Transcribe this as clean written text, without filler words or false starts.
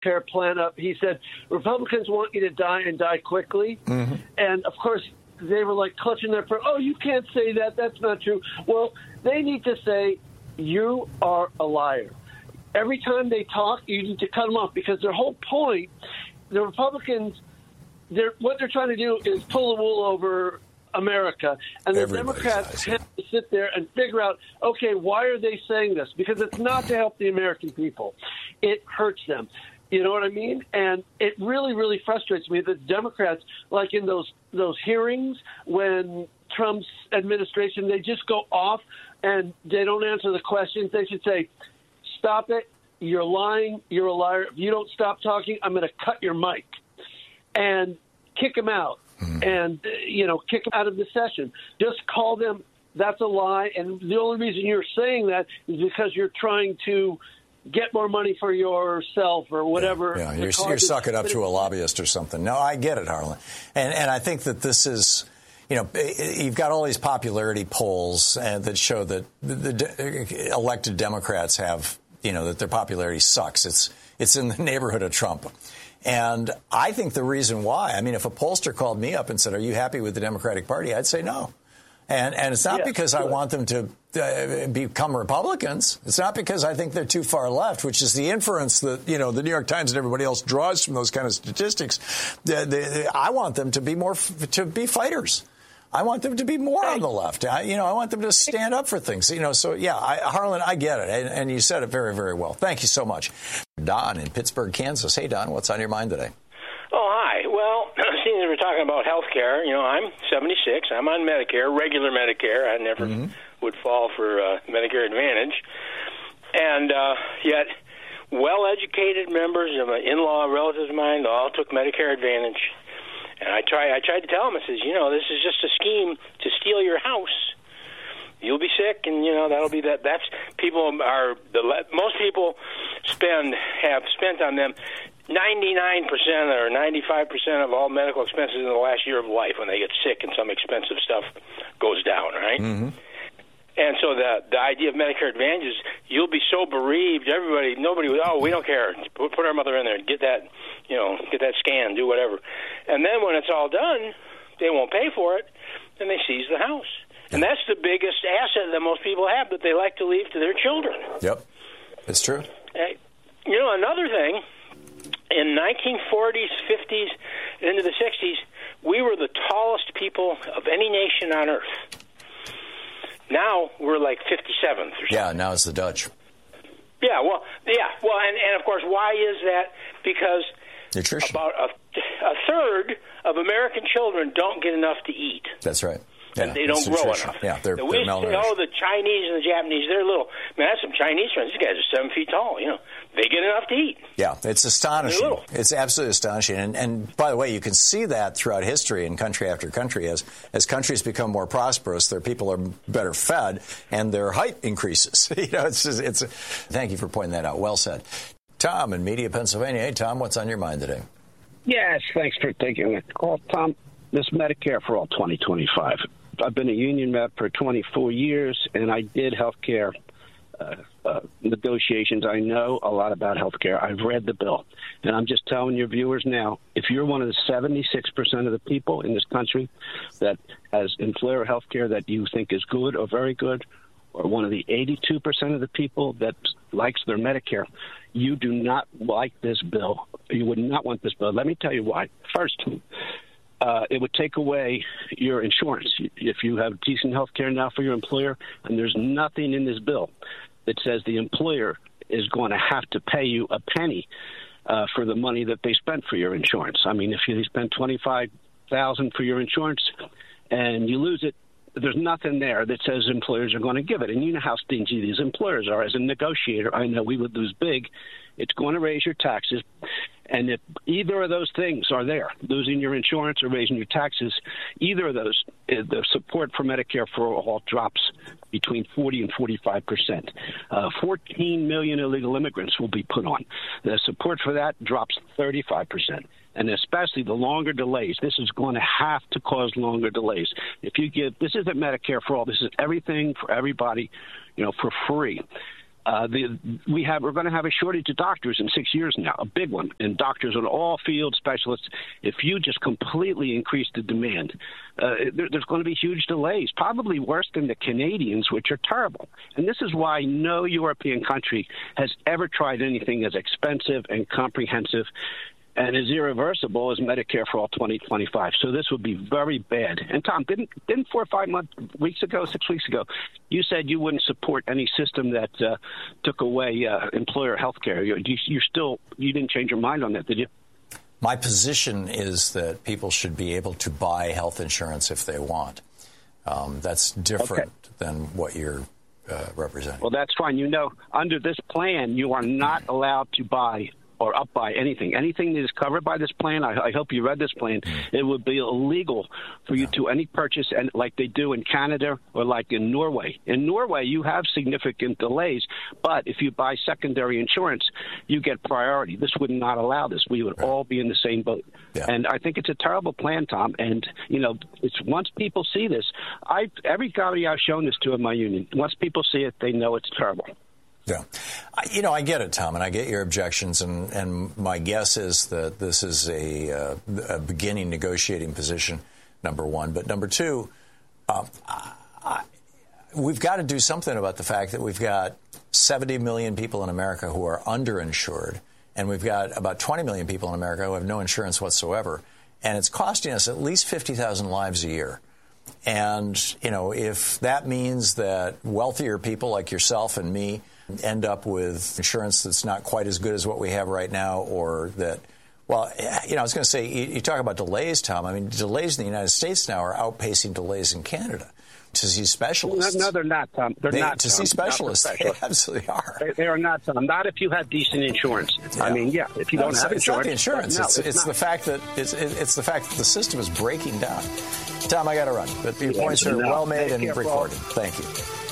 Care plan up. He said, Republicans want you to die and die quickly. Mm-hmm. And, of course, they were like clutching their pearl. Oh, you can't say that. That's not true. Well, they need to say, you are a liar. Every time they talk, you need to cut them off because their whole point, the Republicans, what they're trying to do is pull the wool over America. And the Democrats have to sit there and figure out, okay, why are they saying this? Because it's not to help the American people. It hurts them. You know what I mean? And it really, really frustrates me that Democrats, like in those hearings when Trump's administration, they just go off and they don't answer the questions. They should say, stop it. You're lying. You're a liar. If you don't stop talking, I'm going to cut your mic and kick him out and, kick him out of the session. Just call them. That's a lie. And the only reason you're saying that is because you're trying to get more money for yourself or whatever. Yeah, you're sucking up to a lobbyist or something. No, I get it, Harlan. And I think that this is, you've got all these popularity polls that show that the elected Democrats have, that their popularity sucks. It's in the neighborhood of Trump. And I think the reason why, if a pollster called me up and said, are you happy with the Democratic Party? I'd say no. And it's not because I want them to become Republicans. It's not because I think they're too far left, which is the inference that, the New York Times and everybody else draws from those kind of statistics. I want them to be fighters. I want them to be more on the left. I want them to stand up for things. Harlan, I get it. And you said it very, very well. Thank you so much. Don in Pittsburgh, Kansas. Hey, Don, what's on your mind today? Oh, hi. Well, seeing as we're talking about health care, I'm 76. I'm on Medicare, regular Medicare. I never would fall for Medicare Advantage. And yet, well-educated members of my in-law relatives of mine all took Medicare Advantage. And I tried to tell them, I says, this is just a scheme to steal your house. You'll be sick, and, that'll be that. That's most people have spent on them 99% or 95% of all medical expenses in the last year of life when they get sick and some expensive stuff goes down, right? Mm-hmm. And so the idea of Medicare Advantage is you'll be so bereaved, nobody, we don't care. Put our mother in there and get that scan, do whatever. And then when it's all done, they won't pay for it, and they seize the house. And that's the biggest asset that most people have that they like to leave to their children. Yep, it's true. Another thing, in 1940s, 50s, and into the 60s, we were the tallest people of any nation on earth. Now we're like 57th or something. Yeah, now it's the Dutch. And of course, why is that? Because nutrition. About a third of American children don't get enough to eat. That's right. Yeah, and they don't grow enough. Yeah, they're we used to say, the Chinese and the Japanese, they're little. Man, I have some Chinese friends. These guys are 7 feet tall. They get enough to eat. Yeah, it's astonishing. It's absolutely astonishing. And by the way, you can see that throughout history in country after country. As countries become more prosperous, their people are better fed, and their height increases. Thank you for pointing that out. Well said. Tom in Media, Pennsylvania. Hey, Tom, what's on your mind today? Yes, thanks for taking the call, Tom. This Medicare for All 2025. I've been a union rep for 24 years, and I did healthcare negotiations. I know a lot about healthcare. I've read the bill, and I'm just telling your viewers now, if you're one of the 76% of the people in this country that has employer healthcare that you think is good or very good, or one of the 82% of the people that likes their Medicare, you do not like this bill. You would not want this bill. Let me tell you why. First, it would take away your insurance. If you have decent health care now for your employer, and there's nothing in this bill that says the employer is going to have to pay you a penny for the money that they spent for your insurance. If you spend $25,000 for your insurance and you lose it, there's nothing there that says employers are going to give it. And you know how stingy these employers are. As a negotiator, I know we would lose big. It's going to raise your taxes. And if either of those things are there, losing your insurance or raising your taxes, either of those, the support for Medicare for All drops between 40 and 45%. 14 million illegal immigrants will be put on. The support for that drops 35%. And especially the longer delays. This is going to have to cause longer delays. If you give, this isn't Medicare for All. This is everything for everybody, for free. We're going to have a shortage of doctors in 6 years now, a big one, and doctors on all field specialists. If you just completely increase the demand, there's going to be huge delays, probably worse than the Canadians, which are terrible. And this is why no European country has ever tried anything as expensive and comprehensive and as irreversible as Medicare for All 2025. So this would be very bad. And Tom, didn't 6 weeks ago, you said you wouldn't support any system that took away employer health care. You didn't change your mind on that, did you? My position is that people should be able to buy health insurance if they want. That's different than what you're representing. Well, that's fine. Under this plan, you are not allowed to buy or up by anything that is covered by this plan. I hope you read this plan. It would be illegal for you to any purchase, and like they do in Canada or like in Norway. In Norway, you have significant delays, but if you buy secondary insurance, you get priority. This would not allow this. We would all be in the same boat. Yeah. And I think it's a terrible plan, Tom. And, it's once people see this, everybody I've shown this to in my union, once people see it, they know it's terrible. Yeah. I get it, Tom, and I get your objections, and my guess is that this is a beginning negotiating position, number one. But number two, we've got to do something about the fact that we've got 70 million people in America who are underinsured, and we've got about 20 million people in America who have no insurance whatsoever, and it's costing us at least 50,000 lives a year. And, if that means that wealthier people like yourself and me end up with insurance that's not quite as good as what we have right now, or that, I was going to say, you talk about delays, Tom. I mean, delays in the United States now are outpacing delays in Canada to see specialists. No, they're not, Tom. They're not. To see specialists, they absolutely are. They are not, Tom. Not if you have decent insurance. Yeah. I mean, if you don't have insurance. It's not the insurance. It's the fact that it's the fact that the system is breaking down. Tom, I got to run. But your points are well made and recorded. Thank you.